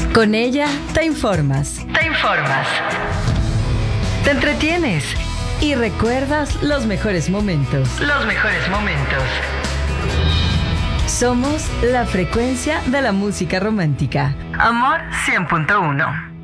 Con ella te informas. Te entretienes y recuerdas los mejores momentos. Somos la frecuencia de la música romántica. Amor 100.1.